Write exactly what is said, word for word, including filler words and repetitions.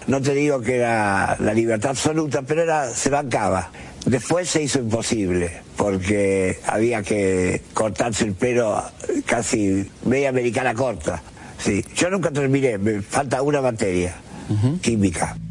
no te digo que era la libertad absoluta, pero era, se bancaba. Después se hizo imposible, porque había que cortarse el pelo casi media americana corta. Sí. Yo nunca terminé, me falta una materia, uh-huh. química.